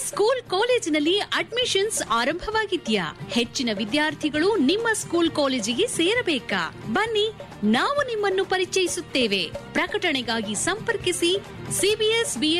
School ಕಾಲೇಜಿನಲ್ಲಿ admissions ಆರಂಭವಾಗಿದ್ಯಾ? ಹೆಚ್ಚಿನ ವಿದ್ಯಾರ್ಥಿಗಳು ನಿಮ್ಮ ಸ್ಕೂಲ್ ಕಾಲೇಜಿಗೆ ಸೇರಬೇಕಾ? ಬನ್ನಿ, ನಾವು ನಿಮ್ಮನ್ನು ಪರಿಚಯಿಸುತ್ತೇವೆ. ಪ್ರಕಟಣೆಗಾಗಿ ಸಂಪರ್ಕಿಸಿ CBS